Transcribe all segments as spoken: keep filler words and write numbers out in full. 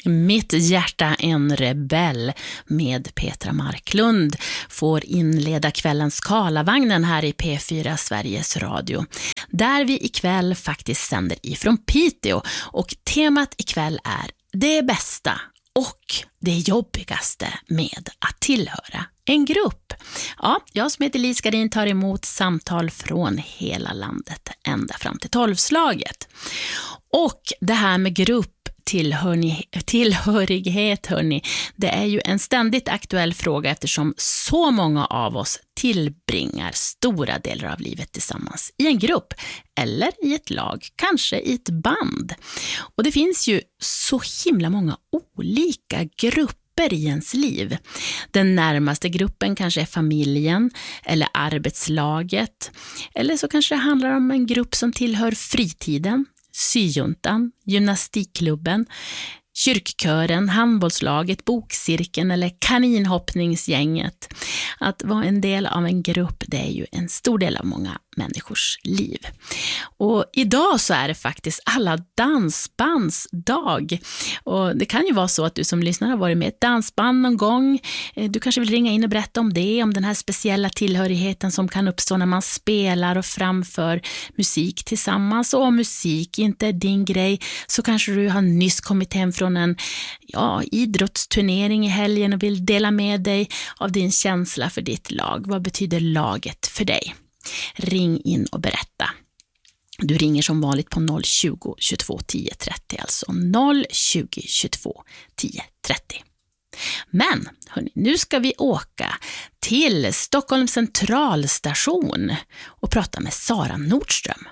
Mitt hjärta en rebell med Petra Marklund får inleda kvällens Karlavagnen här i P fyra Sveriges Radio. Där vi ikväll faktiskt sänder ifrån Piteå och temat ikväll är det bästa och det jobbigaste med att tillhöra en grupp. Ja, jag som heter Lise Gardin tar emot samtal från hela landet ända fram till tolvslaget. Och det här med grupp Tillhörni, tillhörighet hörni, det är ju en ständigt aktuell fråga eftersom så många av oss tillbringar stora delar av livet tillsammans i en grupp eller i ett lag, kanske i ett band. Och det finns ju så himla många olika grupper i ens liv. Den närmaste gruppen kanske är familjen eller arbetslaget, eller så kanske det handlar om en grupp som tillhör fritiden, syjuntan, gymnastikklubben, kyrkkören, handbollslaget, bokcirkeln eller kaninhoppningsgänget. Att vara en del av en grupp, det är ju en stor del av många människors liv. Och idag så är det faktiskt alla dansbands dag. Och det kan ju vara så att du som lyssnar har varit med i ett dansband någon gång. Du kanske vill ringa in och berätta om det, om den här speciella tillhörigheten som kan uppstå när man spelar och framför musik tillsammans. Och om musik inte är din grej så kanske du har nyss kommit hem från en ja, idrottsturnering i helgen och vill dela med dig av din känsla för ditt lag. Vad betyder laget för dig? Ring in och berätta. Du ringer som vanligt på noll tjugo, tjugotvå, tio, trettio, alltså noll tjugo, tjugotvå, tio, trettio. Men hörni, nu ska vi åka till Stockholms centralstation och prata med Sara Nordström.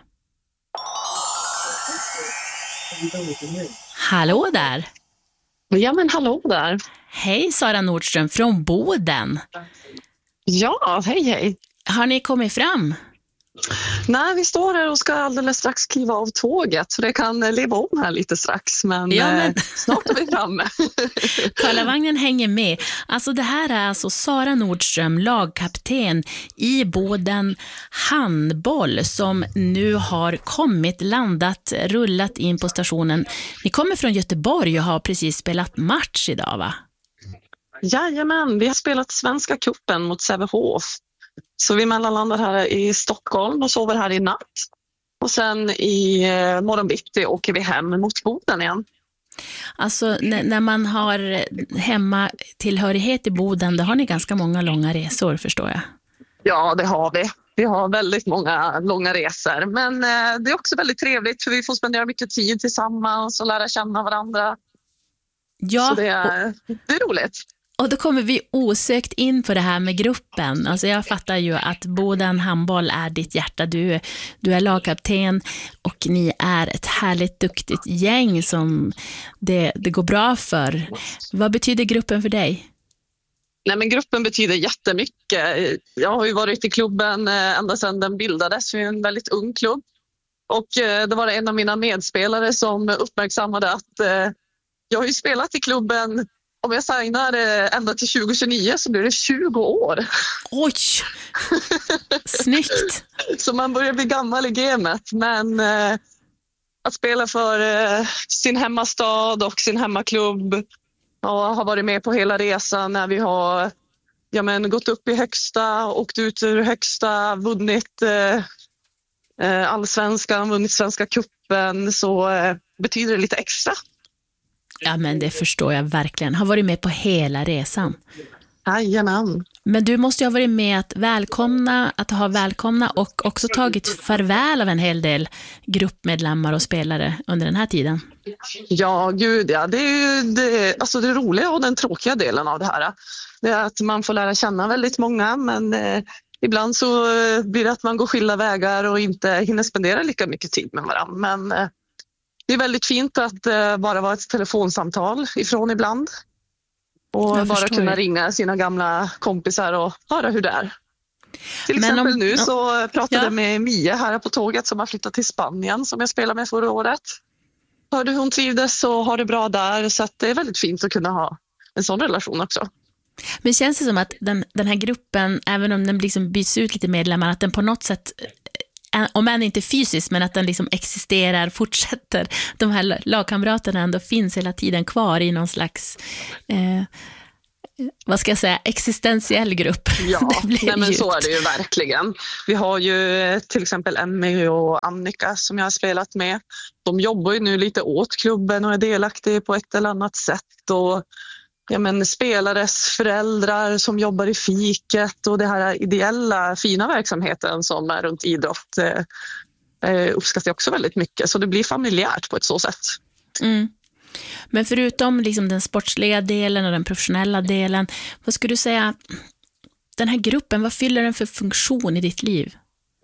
Hallå där! Ja men hallå där! Hej Sara Nordström från Boden. Ja, hej hej! Har ni kommit fram? Nej, vi står här och ska alldeles strax kliva av tåget så det kan leva om här lite strax, men, ja, men... Eh, snart är vi framme. Karlavagnen hänger med. Alltså det här är alltså Sara Nordström, lagkapten i Boden handboll som nu har kommit, landat, rullat in på stationen. Ni kommer från Göteborg och har precis spelat match idag va? Jajamän, vi har spelat Svenska cupen mot Sävehof. Så vi mellanlandar här i Stockholm och sover här i natt. Och sen i morgonbitti åker vi hem mot Boden igen. Alltså n- när man har hemma tillhörighet i Boden, då har ni ganska många långa resor förstår jag. Ja, det har vi. Vi har väldigt många långa resor. Men eh, det är också väldigt trevligt för vi får spendera mycket tid tillsammans och lära känna varandra. Ja, så det är, det är roligt. Och då kommer vi osökt in på det här med gruppen. Alltså jag fattar ju att Boden handboll är ditt hjärta. Du, du är lagkapten och ni är ett härligt duktigt gäng som det, det går bra för. Vad betyder gruppen för dig? Nej, men gruppen betyder jättemycket. Jag har ju varit i klubben ända sedan den bildades. Vi är en väldigt ung klubb. Och det var en av mina medspelare som uppmärksammade att jag har ju spelat i klubben. Om jag signar ända till tjugo tjugonio så blir det tjugo år. Oj, snyggt. Så man börjar bli gammal i gamet. Men eh, att spela för eh, sin hemmastad och sin hemmaklubb och har varit med på hela resan när vi har ja, men, gått upp i högsta, åkt ut ur högsta, vunnit eh, allsvenskan, vunnit Svenska cupen så eh, betyder det lite extra. Ja, men det förstår jag verkligen. Har varit med på hela resan. Jajamän. Men du måste ju ha varit med att välkomna, att ha välkomna och också tagit farväl av en hel del gruppmedlemmar och spelare under den här tiden. Ja, gud ja. Det är ju det, alltså det roliga och den tråkiga delen av det här. Det är att man får lära känna väldigt många, men eh, ibland så blir det att man går skilda vägar och inte hinner spendera lika mycket tid med varandra. Men eh, det är väldigt fint att uh, bara vara ett telefonsamtal ifrån ibland. Och jag bara kunna det. ringa sina gamla kompisar och höra hur det är. Till Men exempel om, nu så pratade jag ja. med Mia här på tåget som har flyttat till Spanien som jag spelade med förra året. Hörde hon trivdes och har det bra där så att det är väldigt fint att kunna ha en sån relation också. Men känns det som att den, den här gruppen, även om den liksom byts ut lite medlemmar, att den på något sätt om än inte fysiskt, men att den liksom existerar, fortsätter. De här lagkamraterna ändå finns hela tiden kvar i någon slags eh, vad ska jag säga, existentiell grupp. Ja, nej, men så är det ju verkligen. Vi har ju till exempel Emmy och Annika som jag har spelat med. De jobbar ju nu lite åt klubben och är delaktiga på ett eller annat sätt. Och ja, men spelares föräldrar som jobbar i fiket och det här ideella fina verksamheten som är runt idrott eh, uppskattar jag också väldigt mycket. Så det blir familjärt på ett så sätt. Mm. Men förutom liksom den sportsliga delen och den professionella delen, vad skulle du säga, den här gruppen, vad fyller den för funktion i ditt liv?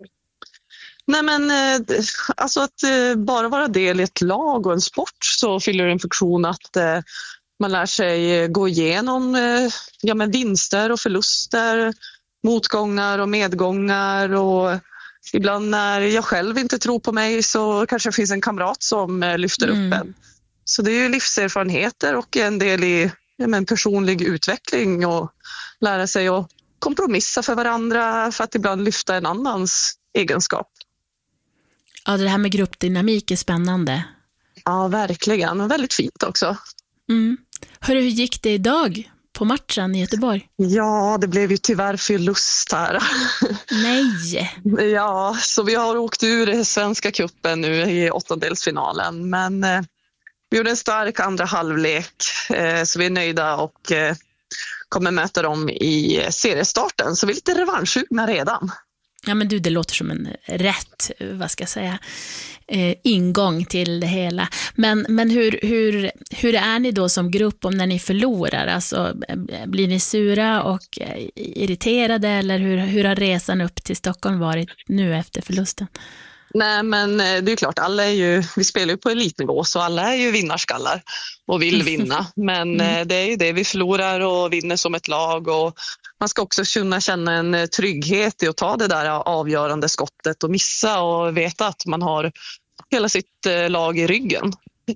Nej men alltså att bara vara del i ett lag och en sport, så fyller det en funktion att man lär sig gå igenom ja, men vinster och förluster, motgångar och medgångar, och ibland när jag själv inte tror på mig så kanske det finns en kamrat som lyfter mm. upp en. Så det är ju livserfarenheter och en del i ja, men personlig utveckling och lära sig att kompromissa för varandra för att ibland lyfta en annans egenskap. Ja, det här med gruppdynamik är spännande. Ja, verkligen. Och väldigt fint också. Mm. Hörru, hur gick det idag på matchen i Göteborg? Ja, det blev ju tyvärr förlust här. Nej! Ja, så vi har åkt ur Svenska cupen nu i åttondelsfinalen. Men eh, vi gjorde en stark andra halvlek, eh, så vi är nöjda och eh, kommer möta dem i seriestarten. Så vi är lite revanschsugna redan. Ja, men du, det låter som en rätt, vad ska jag säga, eh, ingång till det hela. Men, men hur, hur, hur är ni då som grupp om när ni förlorar? Alltså, blir ni sura och irriterade, eller hur, hur har resan upp till Stockholm varit nu efter förlusten? Nej, men det är klart, alla är ju, vi spelar ju på elitnivå, så alla är ju vinnarskallar och vill vinna. Men mm. det är ju det, vi förlorar och vinner som ett lag, och man ska också kunna känna en trygghet i att ta det där avgörande skottet och missa och veta att man har hela sitt lag i ryggen.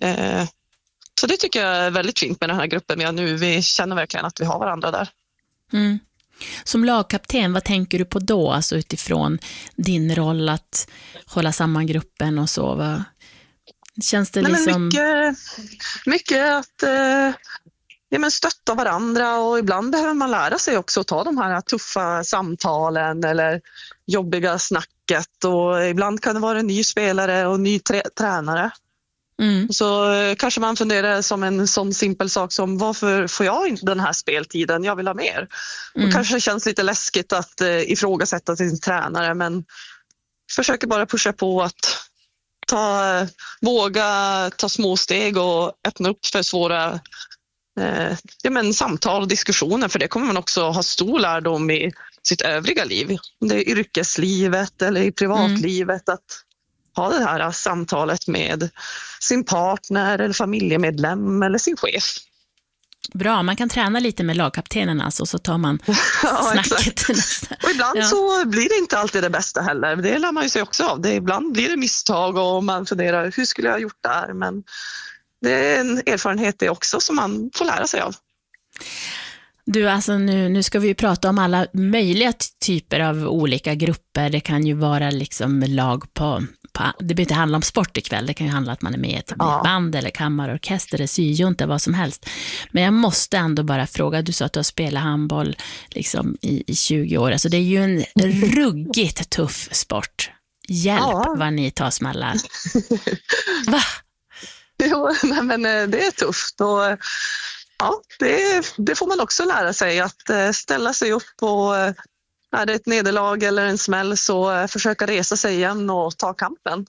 Så det tycker jag är väldigt fint med den här gruppen vi har nu. Vi känner verkligen att vi har varandra där. Mm. Som lagkapten, vad tänker du på då? Alltså utifrån din roll att hålla samman gruppen och så. Va? Känns det Nej, liksom... Mycket, mycket att eh, ja, men stötta varandra, och ibland behöver man lära sig också att ta de här tuffa samtalen eller jobbiga snacket, och ibland kan det vara en ny spelare och ny trä- tränare. Mm. Så eh, kanske man funderar som en sån simpel sak som, varför får jag inte den här speltiden? Jag vill ha mer. Mm. Och kanske känns lite läskigt att eh, ifrågasätta sin tränare, men försöker bara pusha på att ta, eh, våga ta små steg och öppna upp för svåra eh, ja, men samtal och diskussioner, för det kommer man också ha stor lärdom i sitt övriga liv. Det är yrkeslivet eller i privatlivet, mm. att ha det här samtalet med sin partner eller familjemedlem eller sin chef. Bra, man kan träna lite med lagkaptenen alltså, och så tar man ja, snacket. Och ibland ja. så blir det inte alltid det bästa heller. Det lär man ju sig också av. Det, ibland blir det misstag och man funderar, hur skulle jag ha gjort där? Men det är en erfarenhet det också som man får lära sig av. Du, alltså nu, nu ska vi ju prata om alla möjliga typer av olika grupper. Det kan ju vara liksom lag på, på det behöver inte handla om sport ikväll. Det kan ju handla om att man är med i ett ja. band eller kammarorkester eller syjunta, vad som helst. Men jag måste ändå bara fråga, du sa att du har spelat handboll liksom i, i tjugo år. Alltså det är ju en ruggigt tuff sport. Hjälp ja. vad ni tar smällar. Va? Jo, nej, men det är tufft, och ja, det, det får man också lära sig, att ställa sig upp, och är det ett nederlag eller en smäll så försöka resa sig igen och ta kampen.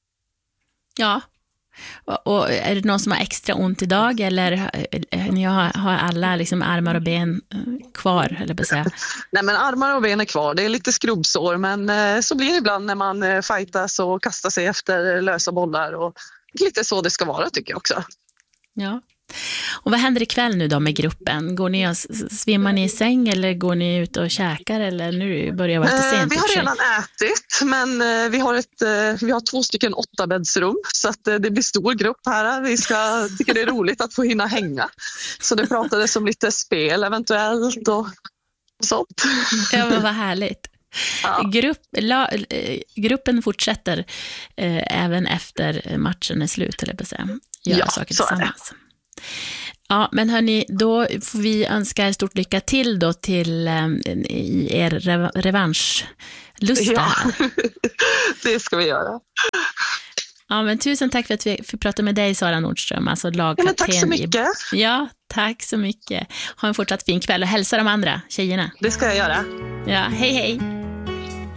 Ja, och är det någon som har extra ont idag, eller ni har, har alla liksom armar och ben kvar, eller på säga? Nej, men armar och ben är kvar, det är lite skrubbsår, men så blir det ibland när man fightas och kastar sig efter lösa bollar, och lite så det ska vara, tycker jag också. Ja. Och vad händer ikväll nu då med gruppen? Går ni och svimmar ni i säng, eller går ni ut och käkar, eller nu börjar det vara lite sent? Vi har redan ätit, men vi har, ett, vi har två stycken åttabäddsrum, så att det blir stor grupp här. Vi ska, tycker det är roligt att få hinna hänga. Så det pratades om lite spel eventuellt och sånt. Ja, men vad härligt. Ja. Grupp, la, gruppen fortsätter eh, även efter matchen är slut, eller på säga. Göra Ja, saker så är det. tillsammans. Ja, men hörni, då får vi önska er stort lycka till då till eh, i er rev- revanschlusta Ja, här. det ska vi göra. Ja, men tusen tack för att vi fick prata med dig, Sara Nordström, alltså Ja, lagkapten. men tack så mycket. I... Ja, tack så mycket. Ha en fortsatt fin kväll och hälsa de andra tjejerna. Det ska jag göra. Ja, hej hej.